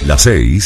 Las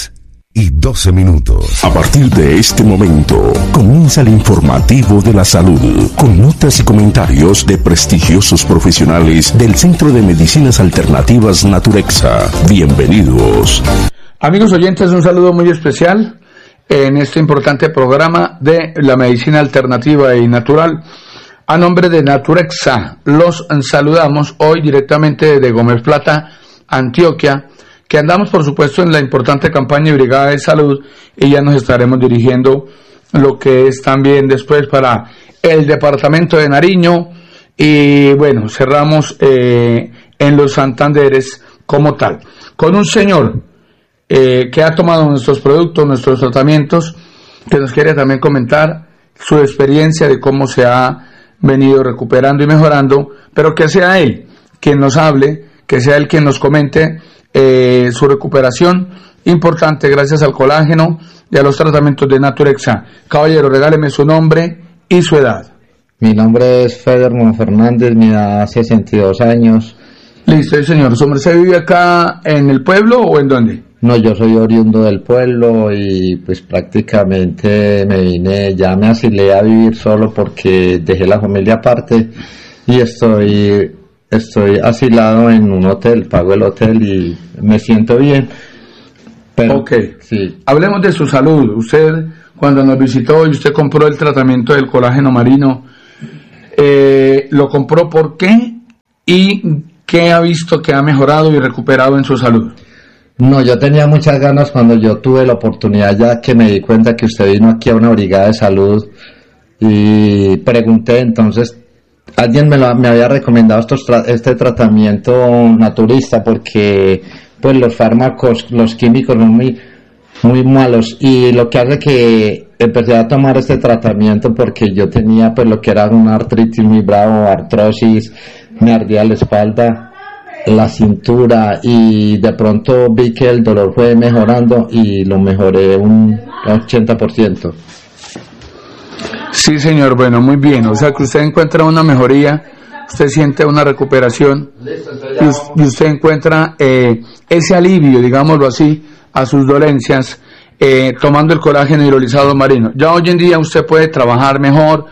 6:12. A partir de este momento, comienza el informativo de la salud, con notas y comentarios de prestigiosos profesionales del Centro de Medicinas Alternativas Naturexa. Bienvenidos. Amigos oyentes, un saludo muy especial en este importante programa de la medicina alternativa y natural. A nombre de Naturexa, los saludamos hoy directamente de Gómez Plata, Antioquia, que andamos por supuesto en la importante campaña de Brigada de Salud y ya nos estaremos dirigiendo lo que es también después para el departamento de Nariño y bueno, cerramos en los Santanderes como tal, con un señor que ha tomado nuestros productos, nuestros tratamientos, que nos quiere también comentar su experiencia de cómo se ha venido recuperando y mejorando, pero que sea él quien nos hable, que sea él quien nos comente su recuperación importante gracias al colágeno y a los tratamientos de Naturexa. Caballero, regáleme su nombre y su edad. Mi nombre es Federman Fernández, mi edad 62 años. Listo, señor. ¿Su merced vive acá en el pueblo o en dónde? No, yo soy oriundo del pueblo y pues prácticamente ya me asilé a vivir solo porque dejé la familia aparte y estoy asilado en un hotel, pago el hotel y me siento bien. Pero, ok, sí. Hablemos de su salud. Usted cuando nos visitó y usted compró el tratamiento del colágeno marino, ¿lo compró por qué? ¿Y qué ha visto que ha mejorado y recuperado en su salud? No, yo tenía muchas ganas cuando yo tuve la oportunidad, ya que me di cuenta que usted vino aquí a una brigada de salud y pregunté, entonces alguien me había recomendado este tratamiento naturista porque pues los fármacos, los químicos son muy malos y lo que hace que empecé a tomar este tratamiento porque yo tenía pues lo que era una artritis muy bravo, artrosis, me ardía la espalda, la cintura y de pronto vi que el dolor fue mejorando y lo mejoré un 80%. Sí, señor, bueno, muy bien, o sea que usted encuentra una mejoría, usted siente una recuperación y usted encuentra ese alivio, digámoslo así, a sus dolencias tomando el colágeno hidrolizado marino. Ya hoy en día usted puede trabajar mejor,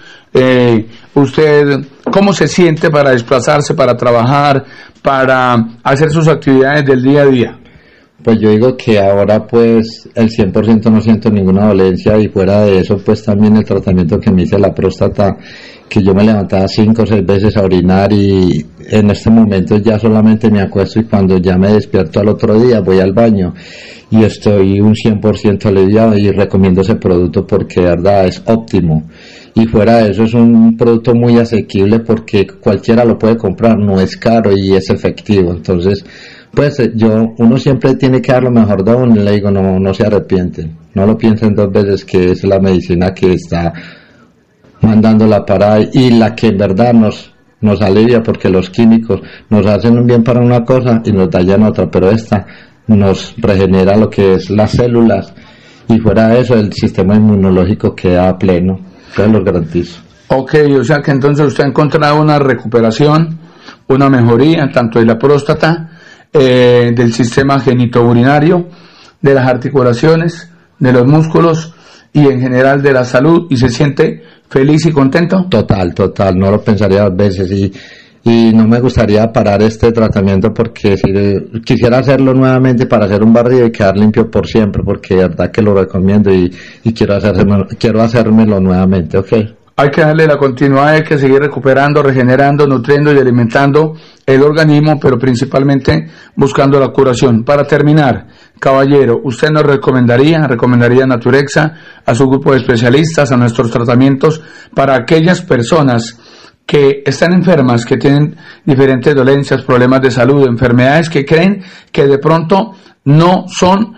usted, ¿cómo se siente para desplazarse, para trabajar, para hacer sus actividades del día a día? Pues yo digo que ahora pues el 100% no siento ninguna dolencia y fuera de eso pues también el tratamiento que me hice la próstata, que yo me levantaba 5 o 6 veces a orinar y en este momento ya solamente me acuesto y cuando ya me despierto al otro día voy al baño y estoy un 100% aliviado y recomiendo ese producto porque de verdad es óptimo. Y fuera de eso es un producto muy asequible porque cualquiera lo puede comprar, no es caro y es efectivo. Entonces, pues uno siempre tiene que dar lo mejor de uno y le digo, no se arrepienten, no lo piensen 2 veces que es la medicina que está mandando la parada y la que en verdad nos alivia porque los químicos nos hacen un bien para una cosa y nos dañan otra, pero esta nos regenera lo que es las células y fuera de eso el sistema inmunológico queda pleno. Yo los garantizo. Ok, o sea que entonces usted ha encontrado una recuperación, una mejoría tanto de la próstata, del sistema genitourinario, de las articulaciones, de los músculos y en general de la salud y se siente feliz y contento. Total, no lo pensaría 2 veces y no me gustaría parar este tratamiento porque si quisiera hacerlo nuevamente para hacer un barrido y quedar limpio por siempre porque de verdad que lo recomiendo y quiero hacérmelo nuevamente, ok. Hay que darle la continuidad, hay que seguir recuperando, regenerando, nutriendo y alimentando el organismo, pero principalmente buscando la curación. Para terminar, caballero, ¿usted nos recomendaría Naturexa a su grupo de especialistas, a nuestros tratamientos para aquellas personas que están enfermas, que tienen diferentes dolencias, problemas de salud, enfermedades que creen que de pronto no son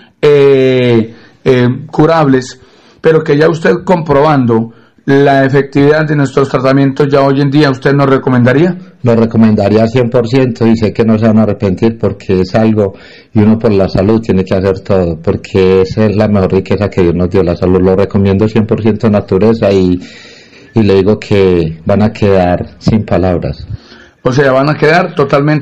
curables, pero que ya usted comprobando la efectividad de nuestros tratamientos ya hoy en día, ¿usted nos recomendaría? Lo recomendaría al 100% y sé que no se van a arrepentir porque es algo y uno por la salud tiene que hacer todo porque esa es la mejor riqueza que Dios nos dio, la salud. Lo recomiendo 100% Natureza y le digo que van a quedar sin palabras. O sea, van a quedar totalmente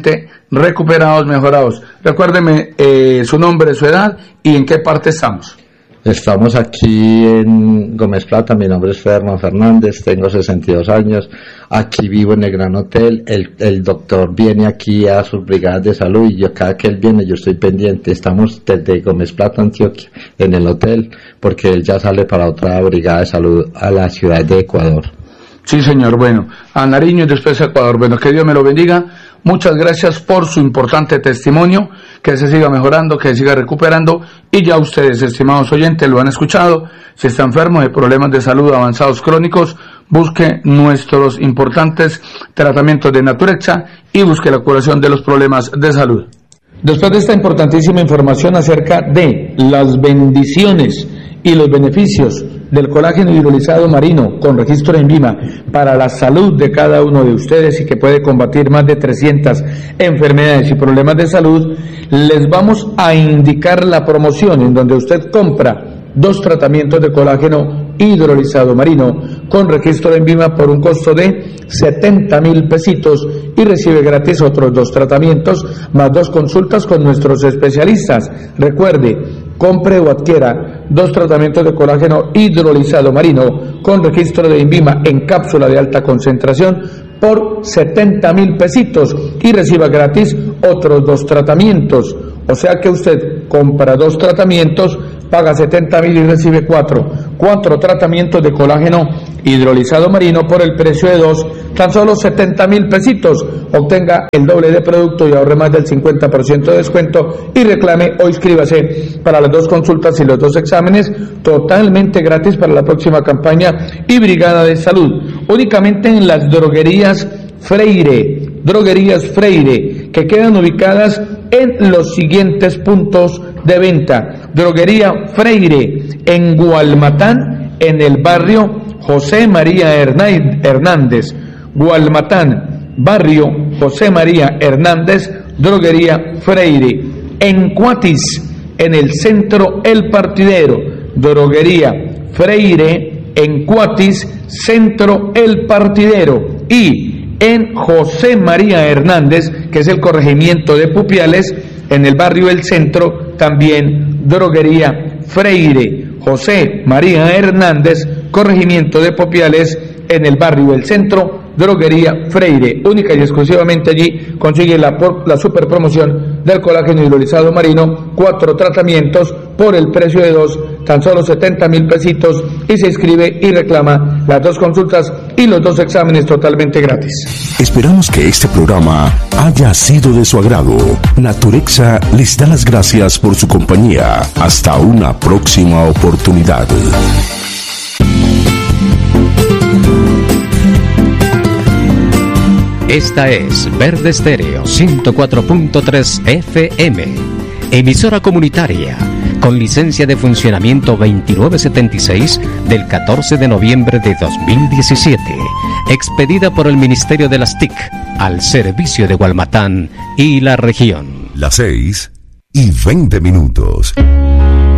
recuperados, mejorados. Recuérdeme su nombre, su edad y en qué parte estamos. Estamos aquí en Gómez Plata, mi nombre es Fernando Fernández, tengo 62 años, aquí vivo en el Gran Hotel, el doctor viene aquí a sus brigadas de salud y yo cada que él viene yo estoy pendiente, estamos desde Gómez Plata, Antioquia, en el hotel, porque él ya sale para otra brigada de salud a la ciudad de Ecuador. Sí, señor, bueno, a Nariño y después a Ecuador, bueno, que Dios me lo bendiga. Muchas gracias por su importante testimonio, que se siga mejorando, que se siga recuperando, y ya ustedes, estimados oyentes, lo han escuchado. Si está enfermo de problemas de salud avanzados crónicos, busque nuestros importantes tratamientos de Naturexa y busque la curación de los problemas de salud. Después de esta importantísima información acerca de las bendiciones y los beneficios del colágeno hidrolizado marino con registro en INVIMA para la salud de cada uno de ustedes y que puede combatir más de 300 enfermedades y problemas de salud, les vamos a indicar la promoción en donde usted compra 2 tratamientos de colágeno hidrolizado marino con registro en INVIMA por un costo de 70,000 pesitos y recibe gratis otros 2 tratamientos más 2 consultas con nuestros especialistas. Recuerde, compre o adquiera 2 tratamientos de colágeno hidrolizado marino con registro de INVIMA en cápsula de alta concentración por 70,000 pesitos y reciba gratis otros 2 tratamientos. O sea que usted compra 2 tratamientos, paga 70,000 y recibe 4 tratamientos de colágeno hidrolizado marino por el precio de 2, tan solo 70,000 pesitos. Obtenga el doble de producto y ahorre más del 50% de descuento y reclame o inscríbase para las 2 consultas y los 2 exámenes totalmente gratis para la próxima campaña y brigada de salud. Únicamente en las droguerías Freire, que quedan ubicadas en los siguientes puntos de venta. Droguería Freire en Gualmatán, en el barrio José María Hernández. Gualmatán, barrio José María Hernández, droguería Freire. En Cuatis, en el centro El Partidero, droguería Freire en Cuatis, centro El Partidero. Y en José María Hernández, que es el corregimiento de Pupiales, en el barrio El Centro, también droguería Freire. José María Hernández, corregimiento de Pupiales, en el barrio El Centro, droguería Freire. Única y exclusivamente allí consigue la super promoción del colágeno hidrolizado marino, 4 tratamientos por el precio de 2, tan solo 70,000 pesitos, y se inscribe y reclama las 2 consultas y los 2 exámenes totalmente gratis. Esperamos que este programa haya sido de su agrado. Naturexa les da las gracias por su compañía. Hasta una próxima oportunidad. Esta es Verde Estéreo 104.3 FM, emisora comunitaria con licencia de funcionamiento 2976 del 14 de noviembre de 2017, expedida por el Ministerio de las TIC al servicio de Gualmatán y la región. Las 6:20.